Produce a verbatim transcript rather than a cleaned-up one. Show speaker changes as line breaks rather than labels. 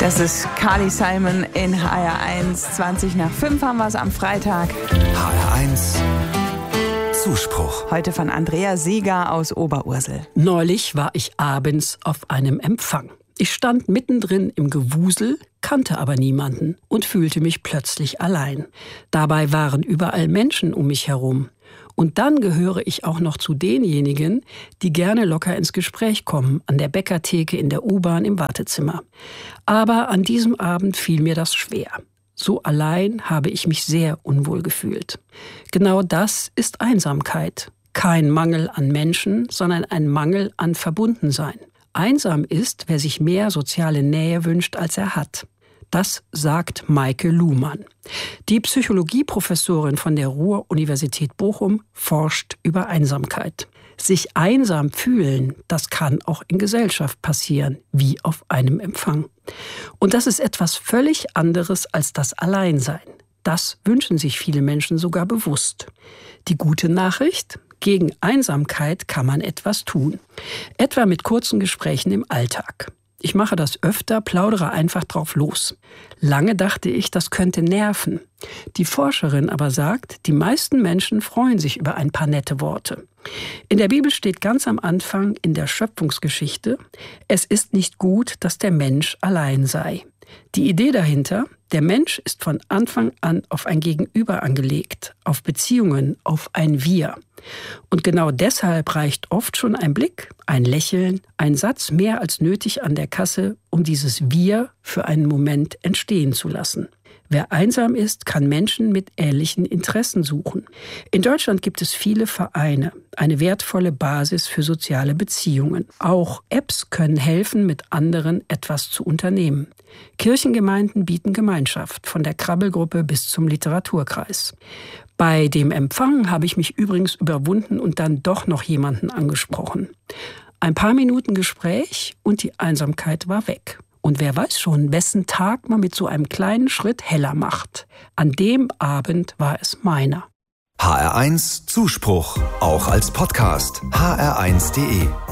Das ist Carly Simon in H R eins. zwanzig nach fünf haben wir es am Freitag.
H R eins Zuspruch.
Heute von Andrea Seeger aus Oberursel.
Neulich war ich abends auf einem Empfang. Ich stand mittendrin im Gewusel, kannte aber niemanden und fühlte mich plötzlich allein. Dabei waren überall Menschen um mich herum. Und dann gehöre ich auch noch zu denjenigen, die gerne locker ins Gespräch kommen, an der Bäckertheke, in der U-Bahn, im Wartezimmer. Aber an diesem Abend fiel mir das schwer. So allein habe ich mich sehr unwohl gefühlt. Genau das ist Einsamkeit. Kein Mangel an Menschen, sondern ein Mangel an Verbundensein. Einsam ist, wer sich mehr soziale Nähe wünscht, als er hat. Das sagt Maike Luhmann. Die Psychologieprofessorin von der Ruhr-Universität Bochum forscht über Einsamkeit. Sich einsam fühlen, das kann auch in Gesellschaft passieren, wie auf einem Empfang. Und das ist etwas völlig anderes als das Alleinsein. Das wünschen sich viele Menschen sogar bewusst. Die gute Nachricht: Gegen Einsamkeit kann man etwas tun. Etwa mit kurzen Gesprächen im Alltag. Ich mache das öfter, plaudere einfach drauf los. Lange dachte ich, das könnte nerven. Die Forscherin aber sagt, die meisten Menschen freuen sich über ein paar nette Worte. In der Bibel steht ganz am Anfang in der Schöpfungsgeschichte: Es ist nicht gut, dass der Mensch allein sei. Die Idee dahinter: Der Mensch ist von Anfang an auf ein Gegenüber angelegt, auf Beziehungen, auf ein Wir. Und genau deshalb reicht oft schon ein Blick, ein Lächeln, ein Satz mehr als nötig an der Kasse, um dieses Wir für einen Moment entstehen zu lassen. Wer einsam ist, kann Menschen mit ähnlichen Interessen suchen. In Deutschland gibt es viele Vereine, eine wertvolle Basis für soziale Beziehungen. Auch Apps können helfen, mit anderen etwas zu unternehmen. Kirchengemeinden bieten Gemeinschaft, von der Krabbelgruppe bis zum Literaturkreis. Bei dem Empfang habe ich mich übrigens überwunden und dann doch noch jemanden angesprochen. Ein paar Minuten Gespräch und die Einsamkeit war weg. Und wer weiß schon, wessen Tag man mit so einem kleinen Schritt heller macht. An dem Abend war es meiner.
H R eins Zuspruch, auch als Podcast. H R eins punkt de